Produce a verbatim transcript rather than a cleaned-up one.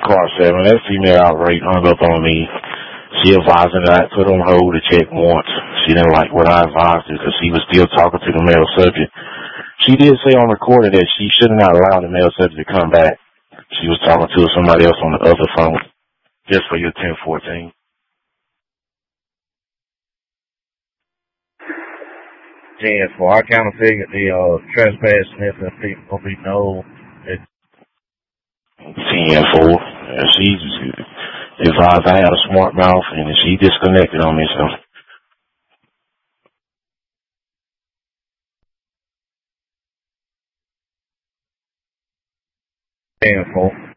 Clark seven, that female outright hung up on me. She advised me that I put on hold to check once. She didn't like what I advised her because she was still talking to the male subject. She did say on recording that she should not allow the male subject to come back. She was talking to somebody else on the other phone. Just for your ten fourteen. ten four. I kind of figured the uh, trespass sniffing people will be no. ten four. She advised I had a smart mouth and she disconnected on me, so. ten four.